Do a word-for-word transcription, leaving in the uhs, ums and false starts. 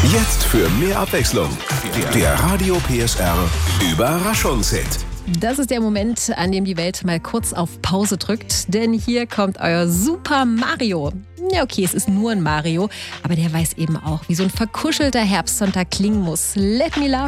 Jetzt für mehr Abwechslung. Der Radio P S R Überraschungshit. Das ist der Moment, an dem die Welt mal kurz auf Pause drückt, denn hier kommt euer Super Mario. Ja, okay, es ist nur ein Mario, aber der weiß eben auch, wie so ein verkuschelter Herbstsonntag klingen muss. Let me love